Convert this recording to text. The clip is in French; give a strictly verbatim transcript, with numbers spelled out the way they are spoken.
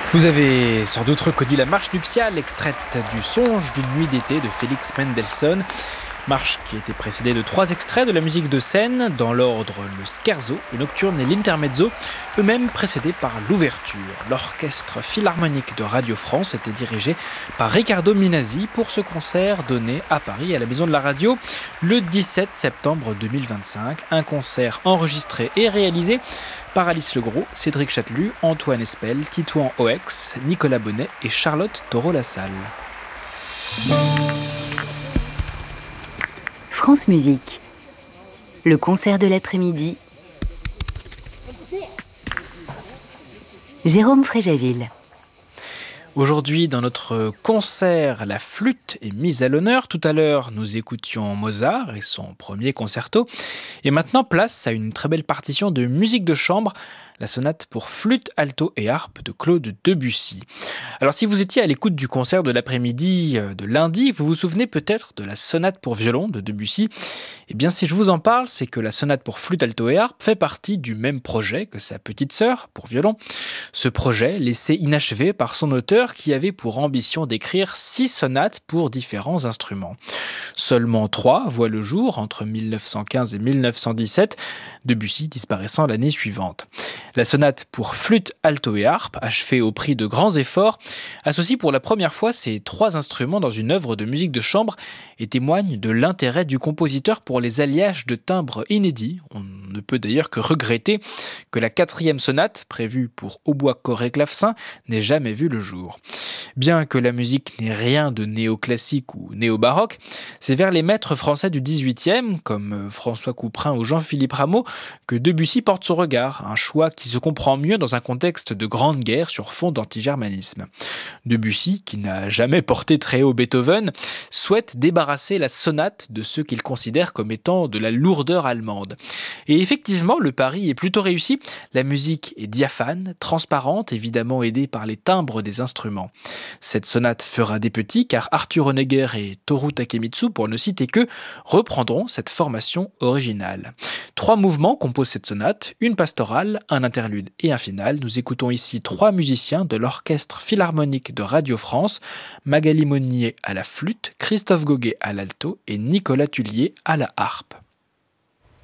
Vous avez sans doute reconnu la marche nuptiale extraite du Songe d'une nuit d'été de Félix Mendelssohn. Marche qui a été précédée de trois extraits de la musique de scène, dans l'ordre le scherzo, le nocturne et l'intermezzo, eux-mêmes précédés par l'ouverture. L'orchestre philharmonique de Radio France était dirigé par Riccardo Minasi pour ce concert donné à Paris à la Maison de la Radio le dix-sept septembre deux mille vingt-cinq. Un concert enregistré et réalisé par Alice Legros, Cédric Chatelus, Antoine Espel, Titouan Oex, Nicolas Bonnet et Charlotte Taureau-Lassalle. France Musique, le concert de l'après-midi. Jérôme Fréjaville. Aujourd'hui, dans notre concert, la flûte est mise à l'honneur. Tout à l'heure, nous écoutions Mozart et son premier concerto. Et maintenant, place à une très belle partition de musique de chambre, la sonate pour flûte, alto et harpe de Claude Debussy. Alors, si vous étiez à l'écoute du concert de l'après-midi de lundi, vous vous souvenez peut-être de la sonate pour violon de Debussy. Eh bien, si je vous en parle, c'est que la sonate pour flûte, alto et harpe fait partie du même projet que sa petite sœur pour violon. Ce projet, laissé inachevé par son auteur, qui avait pour ambition d'écrire six sonates pour différents instruments. Seulement trois voient le jour entre mille neuf cent quinze et mille neuf cent dix-sept, Debussy disparaissant l'année suivante. La sonate pour flûte, alto et harpe, achevée au prix de grands efforts, associe pour la première fois ces trois instruments dans une œuvre de musique de chambre et témoigne de l'intérêt du compositeur pour les alliages de timbres inédits. On ne peut d'ailleurs que regretter que la quatrième sonate, prévue pour hautbois, cor et clavecin, n'ait jamais vu le jour. Bien que la musique n'ait rien de néoclassique ou néo-baroque, c'est vers les maîtres français du dix-huitième, comme François Couperin ou Jean-Philippe Rameau, que Debussy porte son regard, un choix qui se comprend mieux dans un contexte de grande guerre sur fond d'antigermanisme. Debussy, qui n'a jamais porté très haut Beethoven, souhaite débarrasser la sonate de ce qu'il considère comme étant de la lourdeur allemande. Et effectivement, le pari est plutôt réussi. La musique est diaphane, transparente, évidemment aidée par les timbres des instruments. Cette sonate fera des petits, car Arthur Honegger et Toru Takemitsu, pour ne citer que, reprendront cette formation originale. Trois mouvements composent cette sonate, une pastorale, un interlude et un final. Nous écoutons ici trois musiciens de l'Orchestre Philharmonique de Radio France, Magali Monnier à la flûte, Christophe Goguet à l'alto et Nicolas Tullier à la harpe.